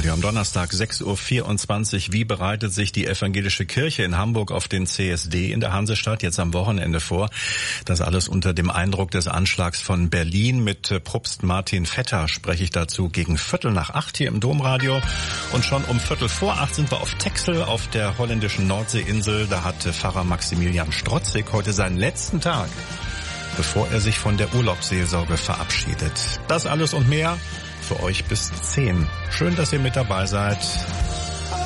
Kirchenradio am Donnerstag 6:24 Uhr. Wie bereitet sich die evangelische Kirche in Hamburg auf den CSD in der Hansestadt jetzt am Wochenende vor? Das alles unter dem Eindruck des Anschlags von Berlin. Mit Propst Martin Vetter spreche ich dazu gegen 7:45 hier im Domradio. Und schon um 7:45 sind wir auf Texel auf der holländischen Nordseeinsel. Da hat Pfarrer Maximilian Strotzig heute seinen letzten Tag, bevor er sich von der Urlaubsseelsorge verabschiedet. Das alles und mehr für euch bis 10. Schön, dass ihr mit dabei seid.